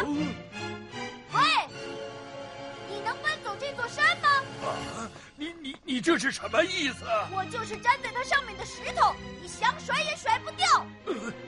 喂，你能搬走这座山吗？ 啊，你这是什么意思？ 我就是粘在它上面的石头，你想甩也甩不掉。